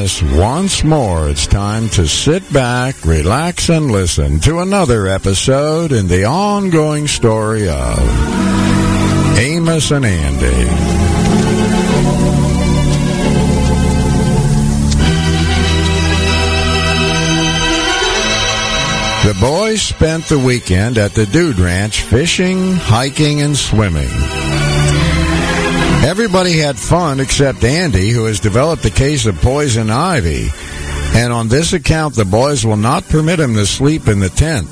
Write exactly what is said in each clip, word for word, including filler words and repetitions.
yes, once more it's time to sit back, relax, and listen to another episode in the ongoing story of Amos and Andy. The boys spent the weekend at the Dude Ranch fishing, hiking, and swimming. Everybody had fun except Andy, who has developed a case of poison ivy, and on this account the boys will not permit him to sleep in the tent.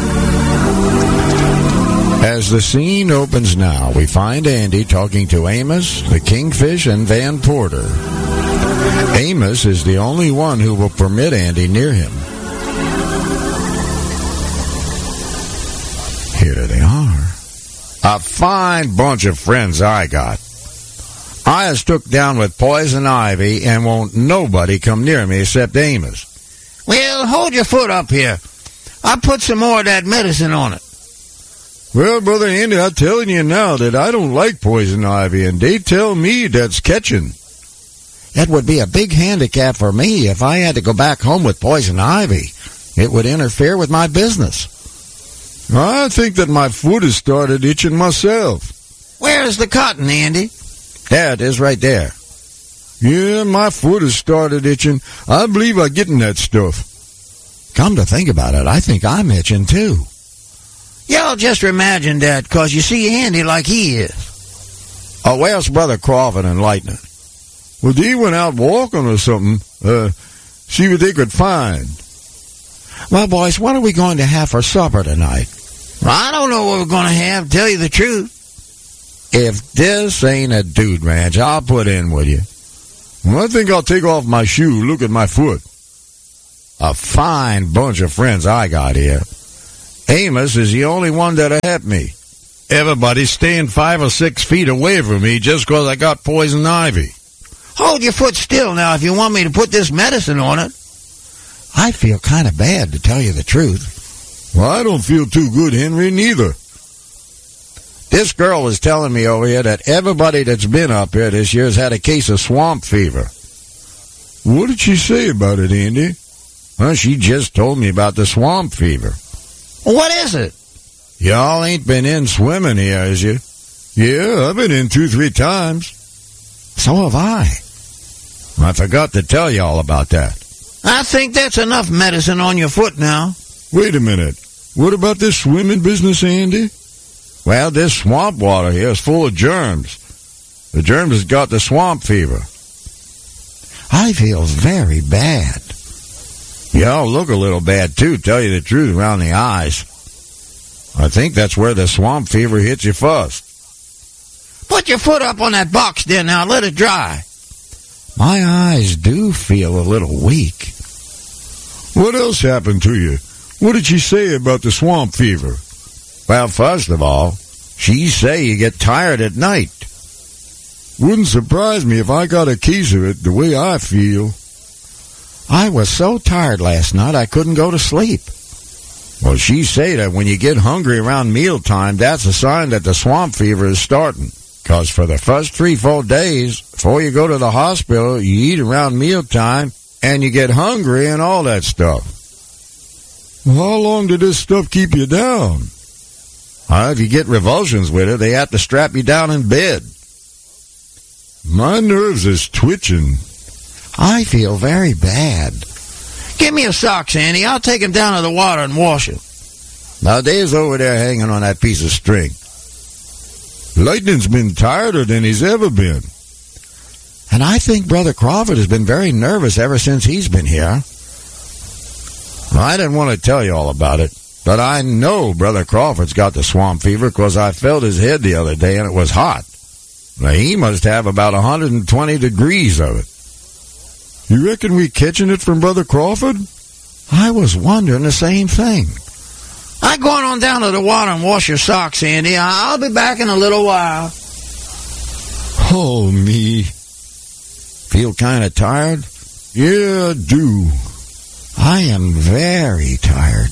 As the scene opens now, we find Andy talking to Amos, the Kingfish, and Van Porter. Amos is the only one who will permit Andy near him. Here they are. A fine bunch of friends I got. I is took down with poison ivy and won't nobody come near me except Amos. Well, hold your foot up here. I'll put some more of that medicine on it. Well, Brother Andy, I'm telling you now that I don't like poison ivy, and they tell me that's catching. It would be a big handicap for me if I had to go back home with poison ivy. It would interfere with my business. I think that my foot has started itching myself. Where's the cotton, Andy? There it is, right there. Yeah, my foot has started itching. I believe I'm getting that stuff. Come to think about it, I think I'm itching too. Y'all just imagine that, 'cause you see Andy like he is. Oh, where's Brother Crawford and Lightning? Well, they went out walking or something. Uh, see what they could find. Well, boys, what are we going to have for supper tonight? I don't know what we're going to have, tell you the truth. If this ain't a Dude Ranch, I'll put in with you. Well, I think I'll take off my shoe. Look at my foot. A fine bunch of friends I got here. Amos is the only one that'll help me. Everybody's staying five or six feet away from me just 'cause I got poison ivy. Hold your foot still now if you want me to put this medicine on it. I feel kind of bad, to tell you the truth. Well, I don't feel too good, Henry, neither. This girl was telling me over here that everybody that's been up here this year has had a case of swamp fever. What did she say about it, Andy? Well, she just told me about the swamp fever. What is it? Y'all ain't been in swimming here, is you? Yeah, I've been in two, three times. So have I. I forgot to tell y'all about that. I think that's enough medicine on your foot now. Wait a minute. What about this swimming business, Andy? Well, this swamp water here is full of germs. The germs has got the swamp fever. I feel very bad. Y'all look a little bad, too, tell you the truth, around the eyes. I think that's where the swamp fever hits you first. Put your foot up on that box there now. Let it dry. My eyes do feel a little weak. What else happened to you? What did she say about the swamp fever? Well, first of all, she say you get tired at night. Wouldn't surprise me if I got a case of it the way I feel. I was so tired last night I couldn't go to sleep. Well, she say that when you get hungry around mealtime, that's a sign that the swamp fever is starting. 'Cause for the first three, four days, before you go to the hospital, you eat around mealtime, and you get hungry and all that stuff. Well, how long did this stuff keep you down? Uh, if you get revulsions with it, they have to strap you down in bed. My nerves is twitching. I feel very bad. Give me your socks, Andy. I'll take them down to the water and wash them. Now, Dave's over there hanging on that piece of string. Lightning's been tireder than he's ever been. And I think Brother Crawford has been very nervous ever since he's been here. Well, I didn't want to tell you all about it, but I know Brother Crawford's got the swamp fever because I felt his head the other day and it was hot. Now, he must have about one hundred twenty degrees of it. You reckon we catching it from Brother Crawford? I was wondering the same thing. I'm going on down to the water and wash your socks, Andy. I'll be back in a little while. Oh, me. Feel kind of tired? Yeah, I do. I am very tired.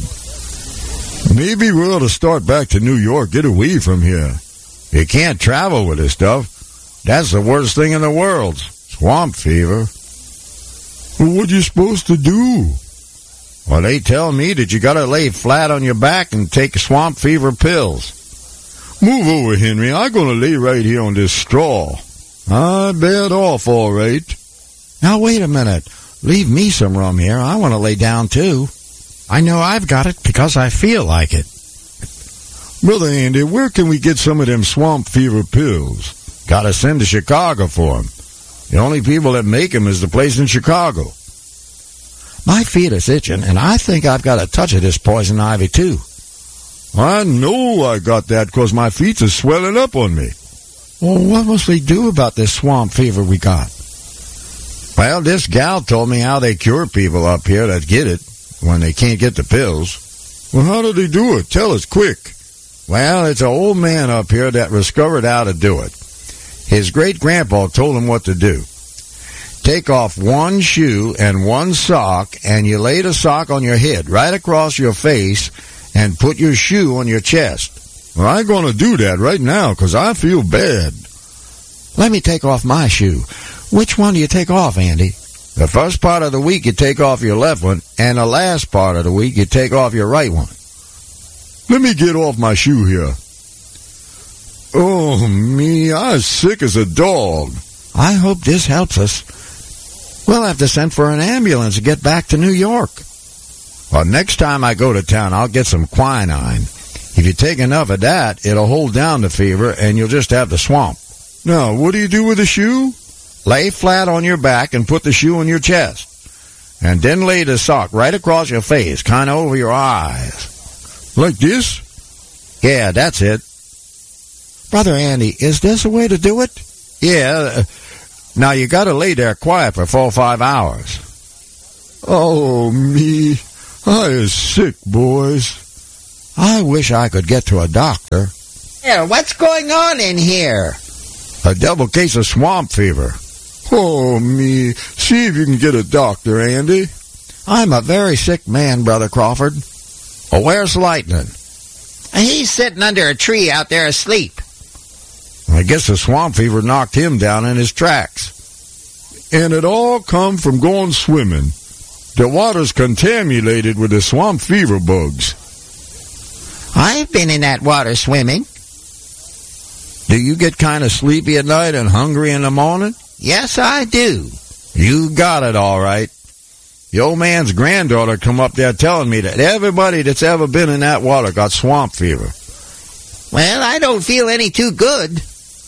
Maybe we ought to start back to New York, get away from here. You can't travel with this stuff. That's the worst thing in the world. Swamp fever. Well, what you supposed to do? Well, they tell me that you gotta lay flat on your back and take swamp fever pills. Move over, Henry. I'm gonna lay right here on this straw. I bed off all right. Now, wait a minute. Leave me some room here. I want to lay down, too. I know I've got it because I feel like it. Brother Andy, where can we get some of them swamp fever pills? Gotta send to Chicago for 'em. The only people that make 'em is the place in Chicago. My feet is itching, and I think I've got a touch of this poison ivy, too. I know I got that because my feet are swelling up on me. Well, what must we do about this swamp fever we got? Well, this gal told me how they cure people up here that get it when they can't get the pills. Well, how do they do it? Tell us quick. Well, it's an old man up here that discovered how to do it. His great-grandpa told him what to do. Take off one shoe and one sock, and you lay the sock on your head, right across your face, and put your shoe on your chest. Well, I'm going to do that right now because I feel bad. Let me take off my shoe. Which one do you take off, Andy? The first part of the week you take off your left one, and the last part of the week you take off your right one. Let me get off my shoe here. Oh, me, I'm sick as a dog. I hope this helps us. We'll have to send for an ambulance to get back to New York. Well, next time I go to town, I'll get some quinine. If you take enough of that, it'll hold down the fever, and you'll just have the swamp. Now, what do you do with the shoe? Lay flat on your back and put the shoe on your chest. And then lay the sock right across your face, kind of over your eyes. Like this? Yeah, that's it. Brother Andy, is this a way to do it? Yeah. Now, you got to lay there quiet for four or five hours. Oh, me. I is sick, boys. I wish I could get to a doctor. Yeah, what's going on in here? A double case of swamp fever. Oh, me. See if you can get a doctor, Andy. I'm a very sick man, Brother Crawford. Oh, where's Lightning? He's sitting under a tree out there asleep. I guess the swamp fever knocked him down in his tracks. And it all come from going swimming. The water's contaminated with the swamp fever bugs. I've been in that water swimming. Do you get kind of sleepy at night and hungry in the morning? Yes, I do. You got it all right. The old man's granddaughter come up there telling me that everybody that's ever been in that water got swamp fever. Well, I don't feel any too good.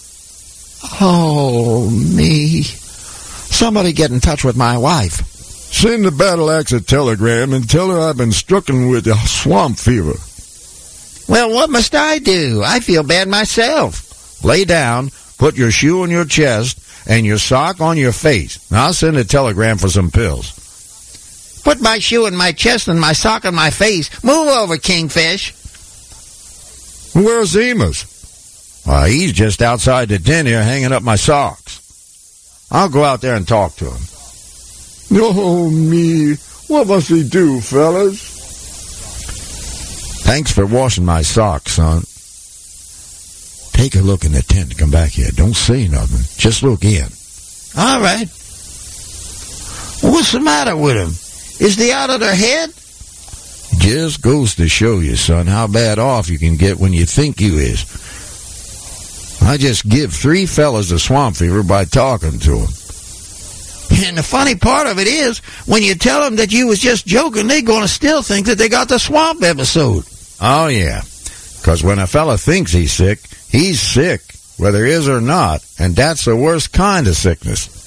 Oh, me. Somebody get in touch with my wife. Send the Battle Axe a telegram and tell her I've been stricken with the swamp fever. Well, what must I do? I feel bad myself. Lay down, put your shoe on your chest, and your sock on your face. Now, I'll send a telegram for some pills. Put my shoe in my chest and my sock on my face. Move over, Kingfish. Where's Amos? Uh, he's just outside the den here hanging up my socks. I'll go out there and talk to him. Oh, me. What must he do, fellas? Thanks for washing my socks, son. Take a look in the tent and come back here. Don't say nothing. Just look in. All right. What's the matter with him? Is they out of their head? Just goes to show you, son, how bad off you can get when you think you is. I just give three fellas the swamp fever by talking to them. And the funny part of it is, when you tell them that you was just joking, they're going to still think that they got the swamp episode. Oh, yeah. Because when a fella thinks he's sick, he's sick, whether he is or not, and that's the worst kind of sickness.